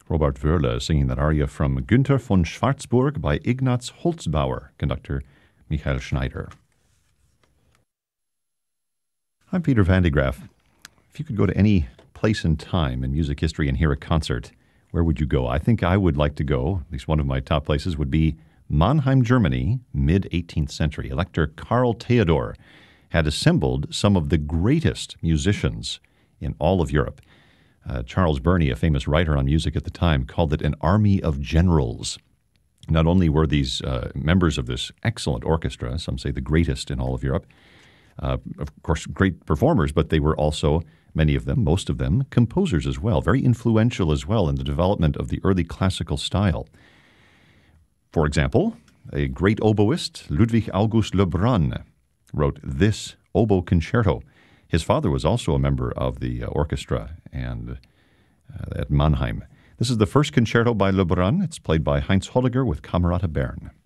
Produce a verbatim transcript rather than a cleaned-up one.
Robert Wöhrle singing that aria from Günther von Schwarzburg by Ignaz Holzbauer, conductor Michael Schneider. I'm Peter Van de Graaff. If you could go to any place and time in music history and hear a concert, where would you go? I think I would like to go, at least one of my top places would be Mannheim, Germany, mid-eighteenth century. Elector Karl Theodor had assembled some of the greatest musicians in all of Europe. Uh, Charles Burney, a famous writer on music at the time, called it an army of generals. Not only were these uh, members of this excellent orchestra, some say the greatest in all of Europe, uh, of course, great performers, but they were also, many of them, most of them, composers as well, very influential as well in the development of the early classical style. For example, a great oboist, Ludwig August Lebrun, wrote this oboe concerto. His father was also a member of the uh, orchestra and uh, at Mannheim. This is the first concerto by Lebrun. It's played by Heinz Holliger with Camerata Bern.